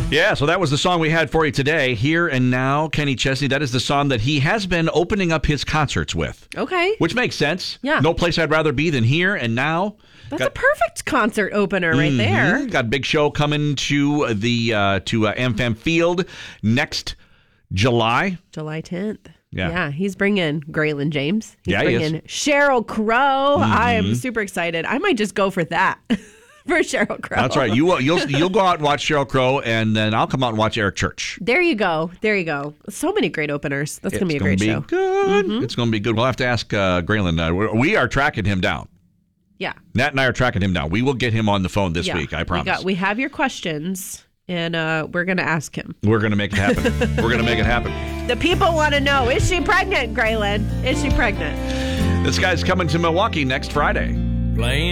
Yeah, so that was the song we had for you today. Here and Now, Kenny Chesney. That is the song that he has been opening up his concerts with. Okay. Which makes sense. Yeah. No place I'd rather be than here and now. That's a perfect concert opener right there. Got a big show coming to the AmFam Field next July. July 10th. Yeah. He's bringing Graylin James. He's he bringing is. Sheryl Crow. I am super excited. I might just go for that. For Sheryl Crow. That's right. You'll go out and watch Sheryl Crow, and then I'll come out and watch Eric Church. There you go. So many great openers. That's going to be a great show. Good. It's going to be good. We'll have to ask Graylin. We are tracking him down. Yeah. Nat and I are tracking him down. We will get him on the phone this week, I promise. We have your questions, and we're going to ask him. We're going to make it happen. We're going to make it happen. The people want to know, is she pregnant, Graylin? Is she pregnant? This guy's coming to Milwaukee next Friday. Playing